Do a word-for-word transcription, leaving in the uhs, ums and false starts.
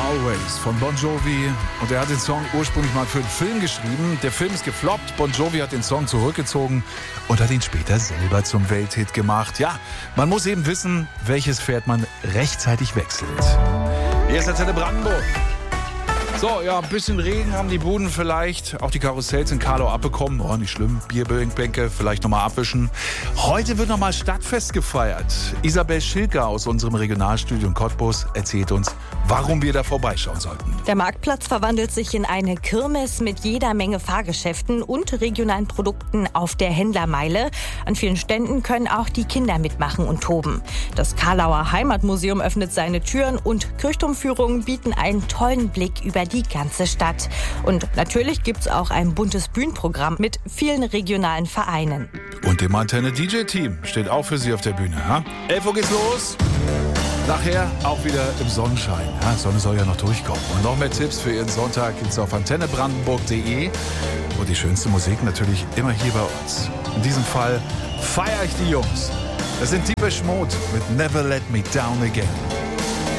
Always von Bon Jovi. Und er hat den Song ursprünglich mal für einen Film geschrieben. Der Film ist gefloppt. Bon Jovi hat den Song zurückgezogen und hat ihn später selber zum Welthit gemacht. Ja, man muss eben wissen, welches Pferd man rechtzeitig wechselt. Hier ist Antenne Brandenburg. So, ja, ein bisschen Regen haben die Buden vielleicht. Auch die Karussells in Karlau abbekommen. Oh, nicht schlimm. Bierbänke vielleicht nochmal abwischen. Heute wird nochmal Stadtfest gefeiert. Isabel Schilker aus unserem Regionalstudio in Cottbus erzählt uns, warum wir da vorbeischauen sollten. Der Marktplatz verwandelt sich in eine Kirmes mit jeder Menge Fahrgeschäften und regionalen Produkten auf der Händlermeile. An vielen Ständen können auch die Kinder mitmachen und toben. Das Karlauer Heimatmuseum öffnet seine Türen und Kirchturmführungen bieten einen tollen Blick über die ganze Stadt. Und natürlich gibt's auch ein buntes Bühnenprogramm mit vielen regionalen Vereinen. Und dem Antenne-D J-Team steht auch für Sie auf der Bühne. Ha? elf Uhr geht's los. Nachher auch wieder im Sonnenschein. Ja, Sonne soll ja noch durchkommen. Und noch mehr Tipps für Ihren Sonntag gibt's auf antenne brandenburg punkt de. Und die schönste Musik natürlich immer hier bei uns. In diesem Fall feiere ich die Jungs. Das sind Depeche Mode mit Never Let Me Down Again.